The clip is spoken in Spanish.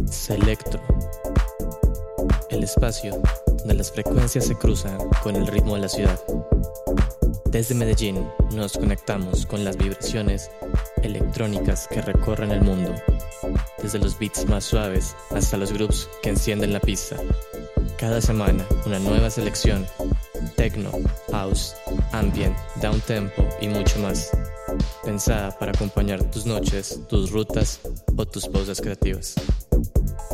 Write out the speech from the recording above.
Selectro, el espacio donde las frecuencias se cruzan con el ritmo de la ciudad. Desde Medellín nos conectamos con las vibraciones electrónicas que recorren el mundo, desde los beats más suaves hasta los grooves que encienden la pista. Cada semana una nueva selección: techno, house, ambient, downtempo y mucho más, pensada para acompañar tus noches, tus rutas o tus pausas creativas.